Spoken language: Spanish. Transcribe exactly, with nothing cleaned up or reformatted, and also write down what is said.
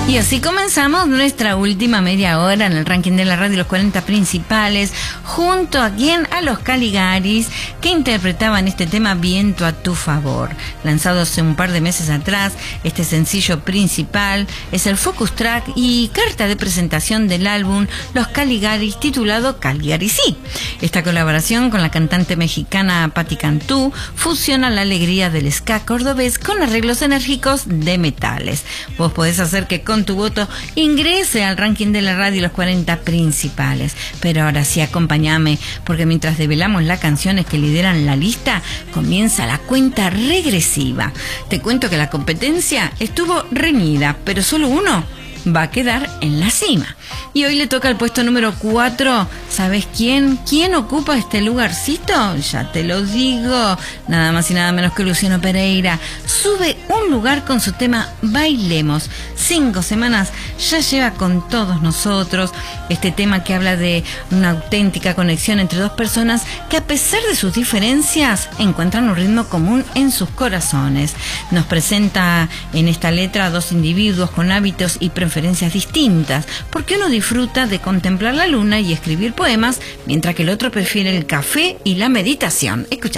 Y así comenzamos nuestra última media hora en el ranking de la radio, los cuarenta principales, junto a quien, a los Caligaris, que interpretaban este tema Viento a tu favor. Lanzado hace un par de meses atrás, este sencillo principal es el focus track y carta de presentación del álbum Los Caligaris, titulado Caligari Sí. Esta colaboración con la cantante mexicana Patti Cantú fusiona la alegría del ska cordobés con arreglos enérgicos de metales. Vos podés hacer que con tu voto ingrese al ranking de la radio los cuarenta principales. Pero ahora sí, acompáñame, porque mientras develamos las canciones que lideran la lista, comienza la cuenta regresiva. Te cuento que la competencia estuvo reñida, pero solo uno va a quedar en la cima. Y hoy le toca el puesto número cuatro. ¿Sabes quién? ¿Quién ocupa este lugarcito? Ya te lo digo. Nada más y nada menos que Luciano Pereira. Sube un lugar con su tema Bailemos. Cinco semanas ya lleva con todos nosotros. Este tema que habla de una auténtica conexión entre dos personas que, a pesar de sus diferencias, encuentran un ritmo común en sus corazones. Nos presenta en esta letra a dos individuos con hábitos y preferencias distintas, porque uno disfruta de contemplar la luna y escribir poemas, mientras que el otro prefiere el café y la meditación. Escucha.